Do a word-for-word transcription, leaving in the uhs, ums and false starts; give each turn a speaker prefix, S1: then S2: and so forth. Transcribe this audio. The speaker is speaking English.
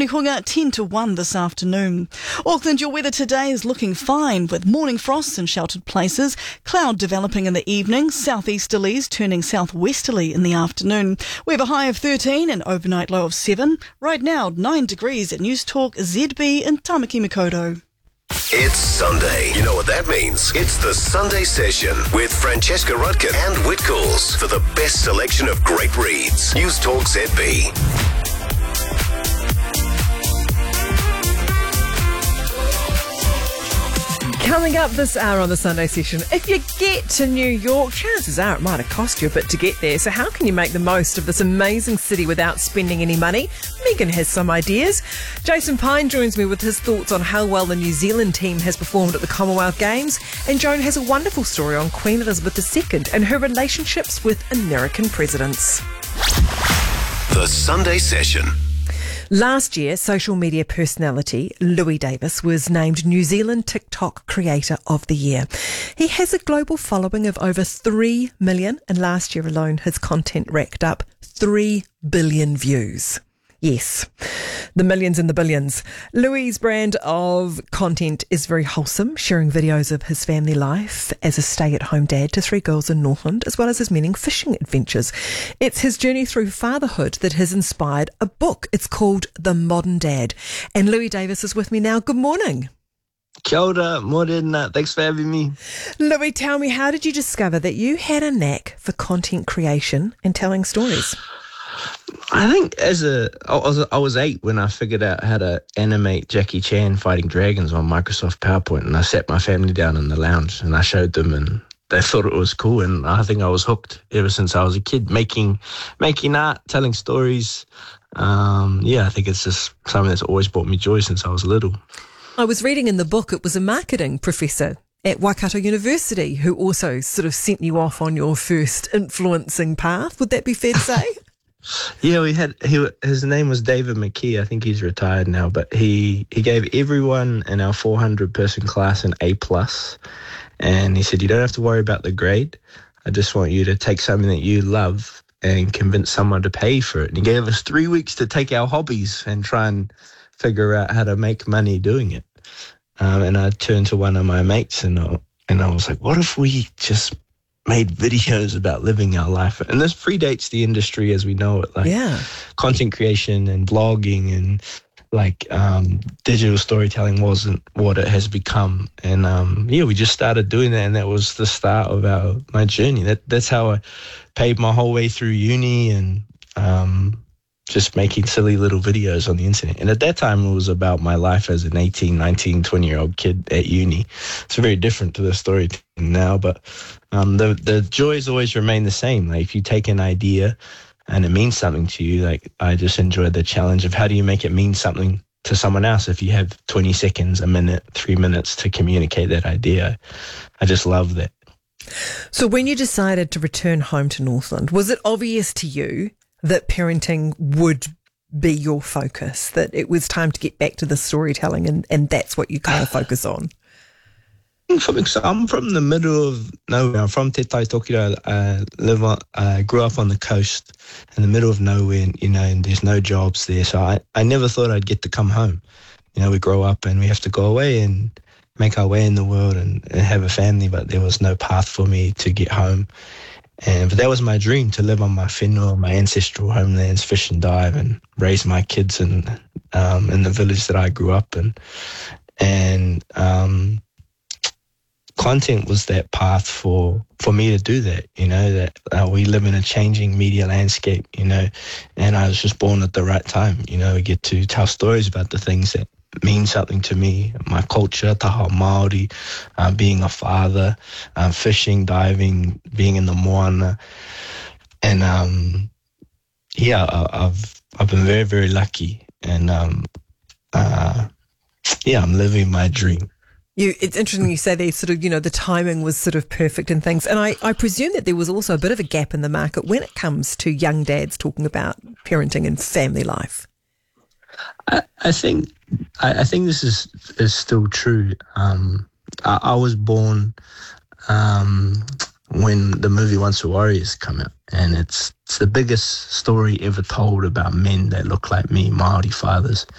S1: Tony Hunga, ten to one this afternoon. Auckland, your weather today is looking fine with morning frosts in sheltered places, cloud developing in the evening, southeasterlies turning southwesterly in the afternoon. We have a high of thirteen and overnight low of seven. Right now, nine degrees at News Talk Z B in Tamaki Makaurau.
S2: It's Sunday. You know what that means. It's the Sunday Session with Francesca Rudkin and Whitcoulls for the best selection of great reads. News Talk Z B.
S3: Coming up this hour on the Sunday Session, if you get to New York, chances are it might have cost you a bit to get there. So how can you make the most of this amazing city without spending any money? Megan has some ideas. Jason Pine joins me with his thoughts on how well the New Zealand team has performed at the Commonwealth Games. And Joan has a wonderful story on Queen Elizabeth the Second and her relationships with American presidents.
S2: The Sunday Session.
S3: Last year, social media personality Louis Davis was named New Zealand TikTok Creator of the Year. He has a global following of over three million, and last year alone his content racked up three billion views. Yes, the millions and the billions. Louis' brand of content is very wholesome, sharing videos of his family life as a stay-at-home dad to three girls in Northland, as well as his many fishing adventures. It's his journey through fatherhood that has inspired a book. It's called The Modern Dad. And Louis Davis is with me now. Good morning.
S4: Kia ora, morena. Thanks for having me.
S3: Louis, tell me, how did you discover that you had a knack for content creation and telling stories?
S4: I think as a, I was, I was eight when I figured out how to animate Jackie Chan fighting dragons on Microsoft PowerPoint, and I sat my family down in the lounge and I showed them, and they thought it was cool, and I think I was hooked ever since I was a kid, making making art, telling stories. Um, yeah, I think it's just something that's always brought me joy since I was little.
S3: I was reading in the book it was a marketing professor at Waikato University who also sort of sent you off on your first influencing path. Would that be fair to say?
S4: Yeah, we had, he, his name was David McKee. I think he's retired now, but he, he gave everyone in our four hundred person class an A plus. And he said, you don't have to worry about the grade. I just want you to take something that you love and convince someone to pay for it. And he gave us three weeks to take our hobbies and try and figure out how to make money doing it. Um, and I turned to one of my mates and I, and I was like, what if we just made videos about living our life? And this predates the industry as we know it, like
S3: yeah.
S4: content creation and blogging and like um, digital storytelling wasn't what it has become. And um, yeah, we just started doing that, and that was the start of our my journey. That that's how I paid my whole way through uni and um, just making silly little videos on the internet. And at that time, it was about my life as an eighteen, nineteen, twenty-year-old kid at uni. It's very different to the story now, but um, the the joys always remain the same. Like if you take an idea and it means something to you, like I just enjoy the challenge of how do you make it mean something to someone else if you have twenty seconds, a minute, three minutes to communicate that idea. I just love that.
S3: So when you decided to return home to Northland, was it obvious to you that parenting would be your focus, that it was time to get back to the storytelling and, and that's what you kind of focus on?
S4: So I'm from the middle of nowhere. I'm from Te Tai Tokira. I live on, I grew up on the coast in the middle of nowhere, you know, and there's no jobs there. So I, I never thought I'd get to come home. You know, we grow up and we have to go away and make our way in the world and, and have a family, but there was no path for me to get home. And but that was my dream, to live on my whenua, my ancestral homelands, fish and dive, and raise my kids in um, in the village that I grew up in. And um, content was that path for for me to do that. You know that uh, we live in a changing media landscape. You know, and I was just born at the right time. You know, we get to tell stories about the things that mean something to me, my culture, taha Māori, uh, being a father, uh, fishing, diving, being in the moana. And um, yeah, I, I've I've been very, very lucky. And um, uh, yeah, I'm living my dream.
S3: You, it's interesting you say there sort of, you know, the timing was sort of perfect and things. And I, I presume that there was also a bit of a gap in the market when it comes to young dads talking about parenting and family life.
S4: I, I think I, I think this is is still true. Um, I, I was born um, when the movie Once a Warrior's come out, and it's it's the biggest story ever told about men that look like me, Māori fathers.